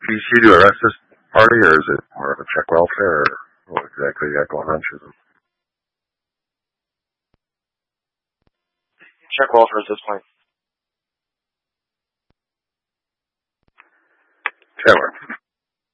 BC to arrest this party, or is it more of a check welfare, or what exactly you got going on, Chisholm? Check welfare at this point. Taylor.